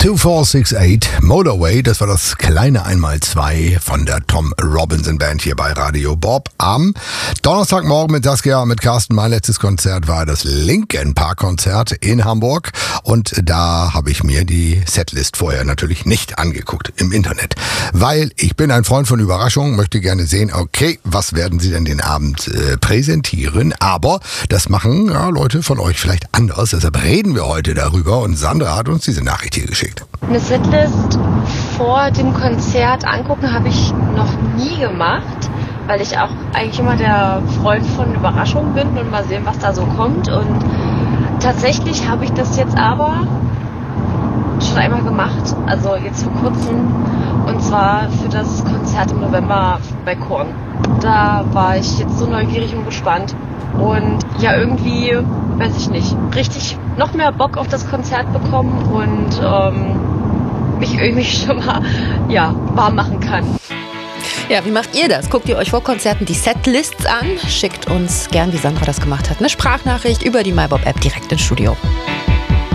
2468 Motorway, das war das kleine Einmal-2 von der Tom Robinson Band hier bei Radio Bob am Donnerstagmorgen mit Saskia, mit Carsten. Mein letztes Konzert war das Linkin Park Konzert in Hamburg und da habe ich mir die Setlist vorher natürlich nicht angeguckt im Internet, weil ich bin ein Freund von Überraschungen, möchte gerne sehen, okay, was werden sie denn den Abend präsentieren, aber das machen Leute von euch vielleicht anders, deshalb reden wir heute darüber und Sandra hat uns diese Nachricht hier geschickt. Eine Setlist vor dem Konzert angucken habe ich noch nie gemacht, weil ich auch eigentlich immer der Freund von Überraschungen bin und mal sehen, was da so kommt. Und tatsächlich habe ich das jetzt aber schon einmal gemacht, also jetzt vor kurzem, und zwar für das Konzert im November bei Korn. Da war ich jetzt so neugierig und gespannt und ja, irgendwie, weiß ich nicht, richtig noch mehr Bock auf das Konzert bekommen und mich irgendwie schon mal warm machen kann. Ja, wie macht ihr das? Guckt ihr euch vor Konzerten die Setlists an? Schickt uns gern, wie Sandra das gemacht hat, eine Sprachnachricht über die MyBob-App direkt ins Studio.